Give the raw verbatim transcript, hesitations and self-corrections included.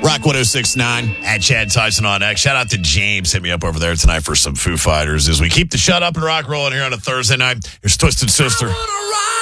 Rock one oh six point nine at Chad Tyson on X. Shout out to James. Hit me up over there tonight for some Foo Fighters as we keep the shut up and rock rolling here on a Thursday night. Here's Twisted Sister.